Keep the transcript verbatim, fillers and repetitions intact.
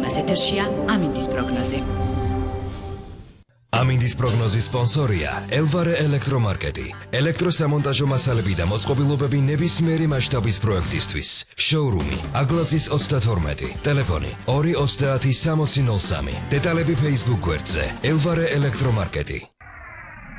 დღეს ეთერშია ამინდის პროგნოზი. ამინდის პროგნოზის სპონსორია ელვარე ელექტრომარკეტი. ელექტროსამონტაჟო მასალები და მოწყობილობები ნებისმიერი მასშტაბის პროექტისთვის. შოურუმი აგლაძის ოცდათორმეტი. ტელეფონი ორი ოცდაათი სამოცი ნოლ სამი. დეტალები Facebook გვერდზე ელვარე ელექტრომარკეტი.